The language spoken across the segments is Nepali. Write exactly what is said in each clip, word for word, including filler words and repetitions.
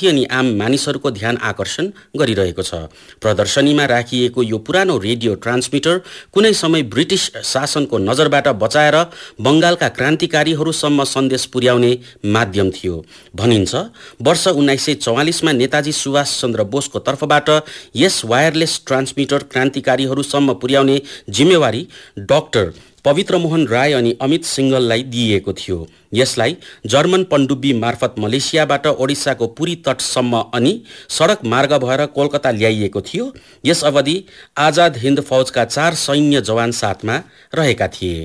विद्यार्थी अनि आम मानिसहरूको ध्यान आकर्षण गरिरहेको छ। प्रदर्शनीमा राखिएको यो पुरानो रेडियो ट्रान्समिटर कुनै समय ब्रिटिश शासनको नजरबाट बचाएर बंगालका क्रान्तिकारीहरूसम्म सन्देश पुर्याउने माध्यम थियो। भनिन्छ वर्ष उन्नाइस सय चौवालिसमा नेताजी सुभाष चन्द्र बोसको तर्फबाट यस वायरलेस ट्रान्समिटर क्रान्तिकारीहरूसम्म पुर्याउने जिम्मेवारी डाक्टर पवित्र मोहन राय अनि अमित सिंगललाई दिइएको थियो। यसलाई जर्मन पण्डुब्बी मार्फत मलेसियाबाट ओडिसाको पुरी तटसम्म अनि सडक मार्ग भएर कोलकाता ल्याइएको थियो। यस अवधि आजाद हिन्द फौजका चार सैन्य जवान साथमा रहेका थिए।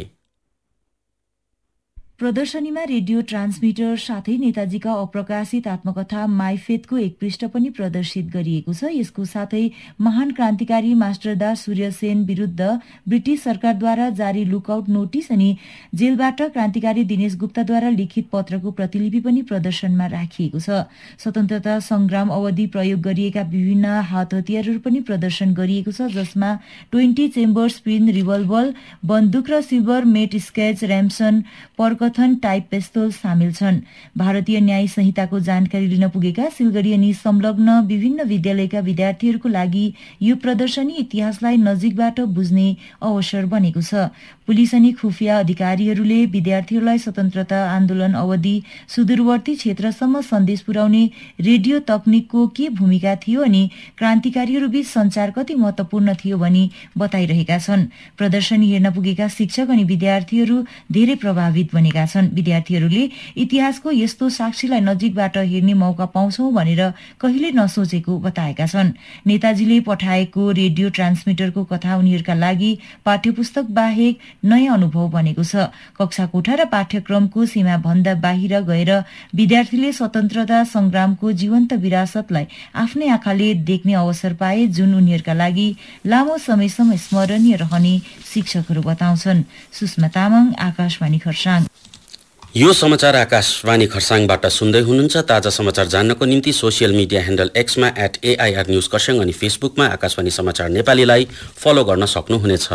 प्रदर्शनीमा रेडियो ट्रान्समिटर साथै नेताजीका अप्रकाशित आत्मकथा माइफेतको एक पृष्ठ पनि प्रदर्शित गरिएको छ। यसको साथै महान क्रान्तिकारी मास्टरदास सूर्यसेन विरुद्ध ब्रिटिश सरकारद्वारा जारी लुकआउट नोटिस अनि जेलबाट क्रान्तिकारी दिनेश गुप्ताद्वारा लिखित पत्रको प्रतिलिपि पनि प्रदर्शनमा राखिएको छ। स्वतन्त्रता संग्राम अवधि प्रयोग गरिएका विभिन्न हात हतियारहरू पनि प्रदर्शन गरिएको छ, जसमा ट्वेन्टी चेम्बर स्पिन रिभल्भर, बन्दुक र सिल्भर मेट स्केच र्याम्सन पर्क कथन टाइप पिस्तोल सामेल छन्। भारतीय न्याय संहिताको जानकारी लिन पुगेका सिलगढी अनि संलग्न विभिन्न विद्यालयका विद्यार्थीहरूको लागि यो प्रदर्शनी इतिहासलाई नजिकबाट बुझ्ने अवसर बनेको छ। पुलिस अनि खुफिया अधिकारीहरूले विद्यार्थीहरूलाई स्वतन्त्रता आन्दोलन अवधि सुदूरवर्ती क्षेत्रसम्म सन्देश पुर्याउने रेडियो तकनिकको के भूमिका थियो अनि क्रान्तिकारीहरूबीच सञ्चार कति महत्वपूर्ण थियो भनी बताइरहेका छन्। प्रदर्शनी हेर्न पुगेका शिक्षक अनि विद्यार्थीहरू धेरै प्रभावित बनेका छन्। विद्यार्थीहरूले इतिहासको यस्तो साक्षीलाई नजिकबाट हेर्ने मौका पाउँछौं भनेर कहिले नसोचेको बताएका छन्। नेताजीले पठाएको रेडियो ट्रान्समिटरको कथा उनीहरूका लागि पाठ्यपुस्तक बाहेक नयाँ अनुभव बनेको छ। कक्षा कोठा र पाठ्यक्रमको सीमा भन्दा बाहिर गएर विद्यार्थीले स्वतन्त्रता संग्रामको जीवन्त विरासतलाई आफ्नै आँखाले देख्ने अवसर पाए, जुन उनीहरूका लागि लामो समयसम्म स्मरणीय रहने शिक्षकहरू बताउँछन्। सुषमा तामाङ, आकाशवाणी खरसाङ। यो समाचार आकाशवाणी खरसाङबाट सुन्दै हुनुहुन्छ। ताजा समाचार जान्नको निम्ति social media handle एक्समा at AIR news Kurseong अनि फेसबुकमा आकाशवाणी समाचार नेपालीलाई फलो गर्न सक्नुहुनेछ।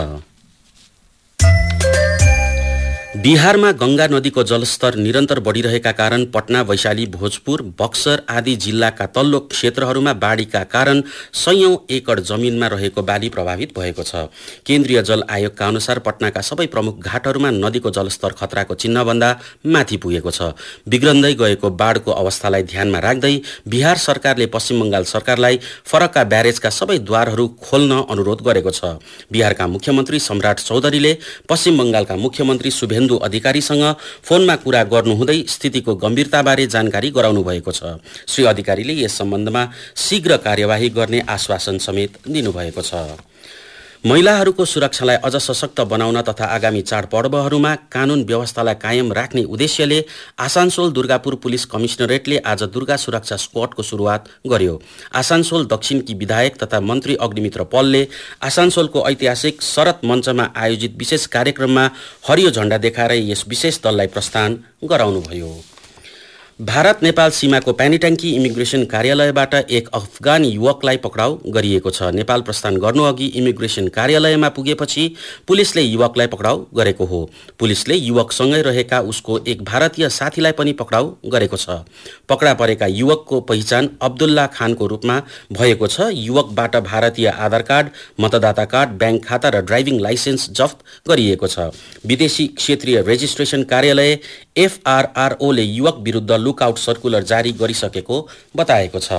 बिहारमा गंगा नदीको जलस्तर निरन्तर बढ़िरहेका कारण पटना, वैशाली, भोजपुर, बक्सर आदि जिल्लाका तल्लो क्षेत्रहरूमा बाढीका कारण सयौं एकड़ जमिनमा रहेको बाली प्रभावित भएको छ। केन्द्रीय जल आयोगका अनुसार पटनाका सबै प्रमुख घाटहरूमा नदीको जलस्तर खतराको चिन्हभन्दा माथि पुगेको छ। बिग्रन्दै गएको बाढको अवस्थालाई ध्यानमा राख्दै बिहार सरकारले पश्चिम बंगाल सरकारलाई फरक्का ब्यारेजका सबै द्वारहरू खोल्न अनुरोध गरेको छ। बिहारका मुख्यमन्त्री सम्राट चौधरीले पश्चिम बंगालका मुख्यमन्त्री शुभेन्दु अधिकारीसँग फोनमा कुरा गर्नुहुँदै स्थितिको गम्भीरताबारे जानकारी गराउनु भएको छ। श्री अधिकारीले यस सम्बन्धमा शीघ्र कार्यवाही गर्ने आश्वासन समेत दिनुभएको छ। महिलाहरूको सुरक्षालाई अझ सशक्त बनाउन तथा आगामी चाडपर्वहरूमा कानून व्यवस्थालाई कायम राख्ने उद्देश्यले आसानसोल दुर्गापुर पुलिस कमिश्नरेटले आज दुर्गा सुरक्षा स्क्वाडको सुरुवात गर्यो। आसानसोल दक्षिणकी विधायक तथा मन्त्री अग्निमित्र पलले आसानसोलको ऐतिहासिक शरद मञ्चमा आयोजित विशेष कार्यक्रममा हरियो झण्डा देखाएर यस विशेष दललाई प्रस्थान गराउनुभयो। भारत नेपाल सीमाको प्यानीट्याङ्की इमिग्रेसन कार्यालयबाट एक अफगान युवकलाई पक्राउ गरिएको छ। नेपाल प्रस्थान गर्नुअघि इमिग्रेसन कार्यालयमा पुगेपछि पुलिसले युवकलाई पक्राउ गरेको हो। पुलिसले युवकसँगै रहेका उसको एक भारतीय साथीलाई पनि पक्राउ गरेको छ। पक्रा परेका युवकको पहिचान अब्दुल्ला खानको रूपमा भएको छ। युवकबाट भारतीय आधार कार्ड, मतदाता कार्ड, ब्याङ्क खाता र ड्राइभिङ लाइसेन्स जफ्त गरिएको छ। विदेशी क्षेत्रीय रेजिस्ट्रेसन कार्यालय एफआरआरओले युवक विरुद्ध लुकआउट सर्कुलर जारी गरिसकेको बताएको छ।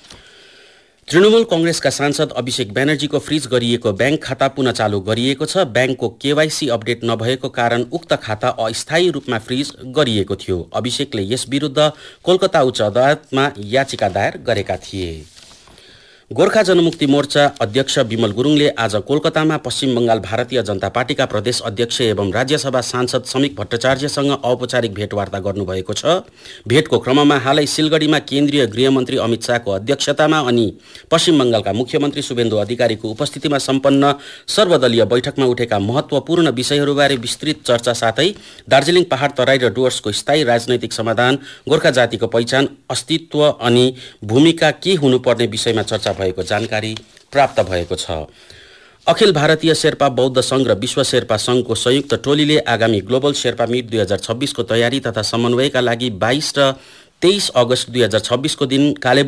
तृणमूल कांग्रेसका सांसद अभिषेक ब्यानर्जीको फ्रिज गरिएको ब्याङ्क खाता पुनः चालू गरिएको छ। ब्याङ्कको केवाईसी अपडेट नभएको कारण उक्त खाता अस्थायी रूपमा फ्रिज गरिएको थियो। अभिषेकले यस विरुद्ध कोलकाता उच्च अदालतमा याचिका दायर गरेका थिए। गोर्खा जनमुक्ति मोर्चा अध्यक्ष विमल गुरुङले आज कोलकातामा पश्चिम बंगाल भारतीय जनता पार्टीका प्रदेश अध्यक्ष एवं राज्यसभा सांसद समीक भट्टाचार्यसँग औपचारिक भेटवार्ता गर्नुभएको छ। भेटको क्रममा हालै सिलगढीमा केन्द्रीय गृहमन्त्री अमित शाहको अध्यक्षतामा अनि पश्चिम बंगालका मुख्यमन्त्री शुभेन्दु अधिकारीको उपस्थितिमा सम्पन्न सर्वदलीय बैठकमा उठेका महत्वपूर्ण विषयहरूबारे विस्तृत चर्चा साथै दार्जिलिङ पहाड तराई र डुवर्सको स्थायी राजनैतिक समाधान, गोर्खा जातिको पहिचान, अस्तित्व अनि भूमिका के हुनुपर्ने विषयमा चर्चा भएको जानकारी प्राप्त भएको छ। अखिल भारतीय शेर्पा बौद्ध संघ र विश्व शेर्पा संघको संयुक्त टोलीले आगामी ग्लोबल शेर्पा मिट दुई हजार छब्बीसको तयारी तथा समन्वयका लागि बाइस र तेइस अगस्त दुई हजार छब्बीसको दिन कालेबुङ